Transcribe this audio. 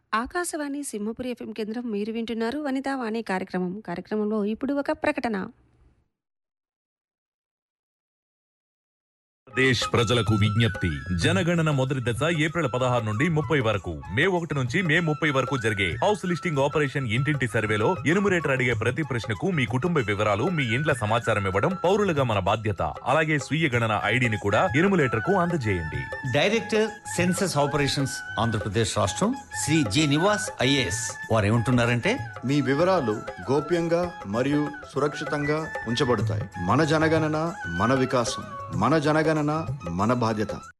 Akashvani Simhapuri FM కేంద్రం మీరు వింటున్నారు వనితా వాణి కార్యక్రమంలో ఇప్పుడు ఒక ప్రకటన. దేశ్ ప్రజలకు విజ్ఞప్తి. జనగణన మొదటి దశ ఏప్రిల్ 16 నుండి 30 వరకు, మే 1 నుంచి మే 30 వరకు జరిగే హౌస్ లిస్టింగ్ ఆపరేషన్ ఇంటింటి సర్వేలో ఎనుమరేటర్ అడిగే ప్రతి ప్రశ్నకు మీ కుటుంబ వివరాలు, మీ ఇండ్ల సమాచారం ఇవ్వడం పౌరులుగా మన బాధ్యత. అలాగే స్వీయ గణన ఐడిని కూడా ఎనుమరేటర్ కు అందజేయండి. డైరెక్టర్ సెన్సస్ ఆపరేషన్స్ ఆంధ్రప్రదేశ్ రాష్ట్రం శ్రీ జి నివాస్ ఐఏఎస్ వారు ఏమంటున్నారంటే, మీ వివరాలు గోప్యంగా మరియు సురక్షితంగా ఉంచబడతాయి. మన జనగణన మన వికాసం, మన జనగణన మన బాధ్యత.